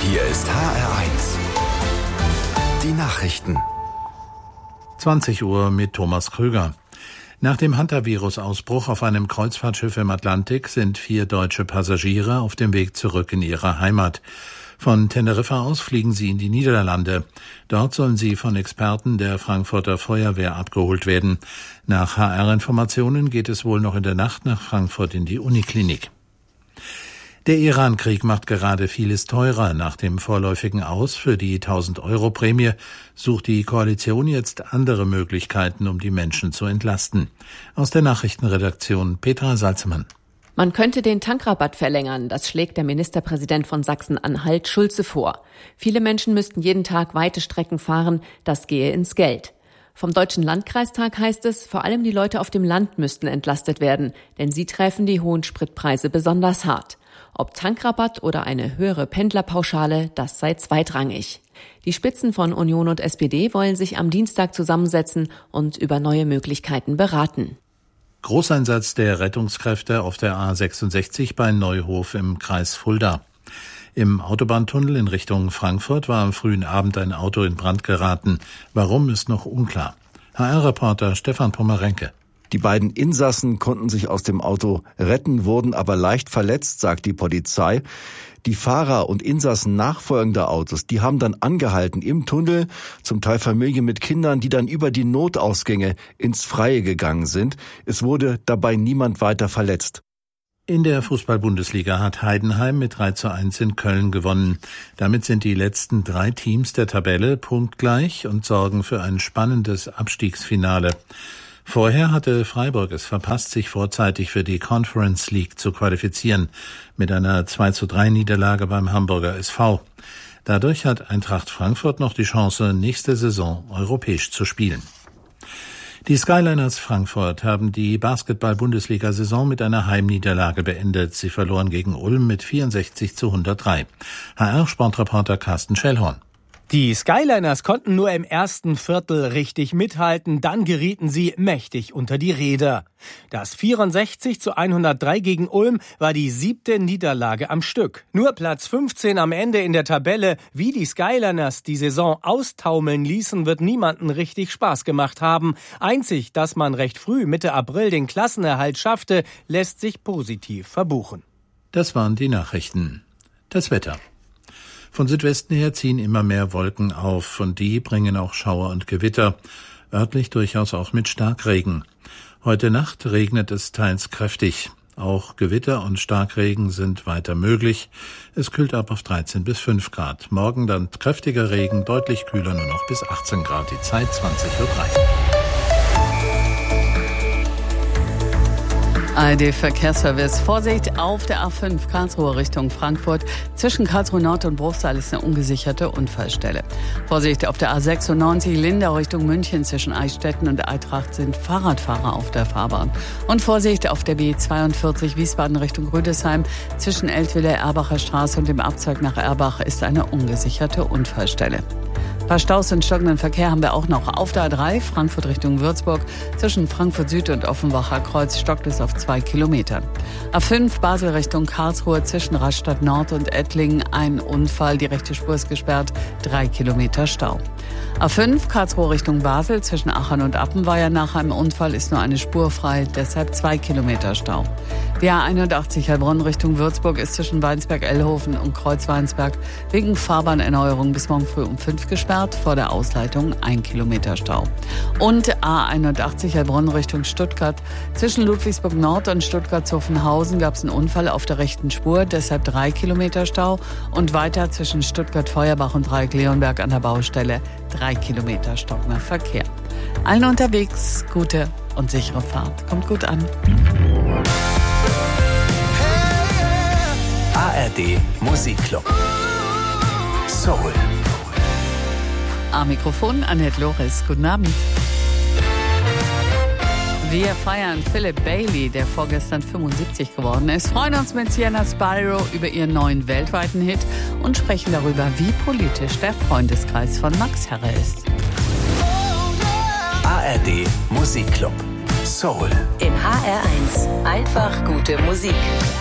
Hier ist HR1. Die Nachrichten. 20 Uhr mit Thomas Krüger. Nach dem Hantavirus-Ausbruch auf einem Kreuzfahrtschiff im Atlantik sind 4 deutsche Passagiere auf dem Weg zurück in ihre Heimat. Von Teneriffa aus fliegen sie in die Niederlande. Dort sollen sie von Experten der Frankfurter Feuerwehr abgeholt werden. Nach HR-Informationen geht es wohl noch in der Nacht nach Frankfurt in die Uniklinik. Der Iran-Krieg macht gerade vieles teurer. Nach dem vorläufigen Aus für die 1.000-Euro-Prämie sucht die Koalition jetzt andere Möglichkeiten, um die Menschen zu entlasten. Aus der Nachrichtenredaktion Petra Salzmann. Man könnte den Tankrabatt verlängern, das schlägt der Ministerpräsident von Sachsen-Anhalt Schulze vor. Viele Menschen müssten jeden Tag weite Strecken fahren, das gehe ins Geld. Vom Deutschen Landkreistag heißt es, vor allem die Leute auf dem Land müssten entlastet werden, denn sie treffen die hohen Spritpreise besonders hart. Ob Tankrabatt oder eine höhere Pendlerpauschale, das sei zweitrangig. Die Spitzen von Union und SPD wollen sich am Dienstag zusammensetzen und über neue Möglichkeiten beraten. Großeinsatz der Rettungskräfte auf der A66 bei Neuhof im Kreis Fulda. Im Autobahntunnel in Richtung Frankfurt war am frühen Abend ein Auto in Brand geraten. Warum, ist noch unklar. HR-Reporter Stefan Pomerenke. Die beiden Insassen konnten sich aus dem Auto retten, wurden aber leicht verletzt, sagt die Polizei. Die Fahrer und Insassen nachfolgender Autos, die haben dann angehalten im Tunnel, zum Teil Familien mit Kindern, die dann über die Notausgänge ins Freie gegangen sind. Es wurde dabei niemand weiter verletzt. In der Fußball-Bundesliga hat Heidenheim mit 3:1 in Köln gewonnen. Damit sind die letzten 3 Teams der Tabelle punktgleich und sorgen für ein spannendes Abstiegsfinale. Vorher hatte Freiburg es verpasst, sich vorzeitig für die Conference League zu qualifizieren, mit einer 2:3 Niederlage beim Hamburger SV. Dadurch hat Eintracht Frankfurt noch die Chance, nächste Saison europäisch zu spielen. Die Skyliners Frankfurt haben die Basketball-Bundesliga-Saison mit einer Heimniederlage beendet. Sie verloren gegen Ulm mit 64:103. HR-Sportreporter Carsten Schellhorn. Die Skyliners konnten nur im ersten Viertel richtig mithalten, dann gerieten sie mächtig unter die Räder. Das 64:103 gegen Ulm war die 7. Niederlage am Stück. Nur Platz 15 am Ende in der Tabelle. Wie die Skyliners die Saison austaumeln ließen, wird niemandem richtig Spaß gemacht haben. Einzig, dass man recht früh Mitte April den Klassenerhalt schaffte, lässt sich positiv verbuchen. Das waren die Nachrichten. Das Wetter. Von Südwesten her ziehen immer mehr Wolken auf und die bringen auch Schauer und Gewitter, örtlich durchaus auch mit Starkregen. Heute Nacht regnet es teils kräftig. Auch Gewitter und Starkregen sind weiter möglich. Es kühlt ab auf 13 bis 5 Grad. Morgen dann kräftiger Regen, deutlich kühler, nur noch bis 18 Grad. Die Zeit 20:03 Uhr. ARD-Verkehrsservice. Vorsicht auf der A5 Karlsruhe Richtung Frankfurt. Zwischen Karlsruhe Nord und Bruchsal ist eine ungesicherte Unfallstelle. Vorsicht auf der A96 Lindau Richtung München. Zwischen Eichstätten und Eintracht sind Fahrradfahrer auf der Fahrbahn. Und Vorsicht auf der B42 Wiesbaden Richtung Rüdesheim. Zwischen Eltville-Erbacher Straße und dem Abzweig nach Erbach ist eine ungesicherte Unfallstelle. Ein paar Staus und stockenden Verkehr haben wir auch noch. Auf der A3 Frankfurt Richtung Würzburg. Zwischen Frankfurt Süd und Offenbacher Kreuz stockt es auf 2 Kilometern. A5 Basel Richtung Karlsruhe. Zwischen Rastatt Nord und Ettlingen ein Unfall. Die rechte Spur ist gesperrt. 3 Kilometer Stau. A5 Karlsruhe Richtung Basel. Zwischen Aachen und Appenweier nach einem Unfall ist nur eine Spur frei. Deshalb 2 Kilometer Stau. Die A81 Heilbronn Richtung Würzburg ist zwischen Weinsberg-Ellhofen und Kreuz-Weinsberg wegen Fahrbahnerneuerung bis morgen früh um 5 gesperrt. Vor der Ausleitung 1 Kilometer Stau. Und A81 Heilbronn Richtung Stuttgart. Zwischen Ludwigsburg Nord und Stuttgart-Zuffenhausen gab es einen Unfall auf der rechten Spur. Deshalb 3 Kilometer Stau. Und weiter zwischen Stuttgart-Feuerbach und Dreieck-Leonberg an der Baustelle 3 Kilometer stockender Verkehr. Allen unterwegs gute und sichere Fahrt. Kommt gut an. ARD Musikclub. Soul. Am Mikrofon Annette Loris. Guten Abend. Wir feiern Philip Bailey, der vorgestern 75 geworden ist, freuen uns mit Sienna Spyro über ihren neuen weltweiten Hit und sprechen darüber, wie politisch der Freundeskreis von Max Herre ist. ARD Musikclub. Soul. In HR1. Einfach gute Musik.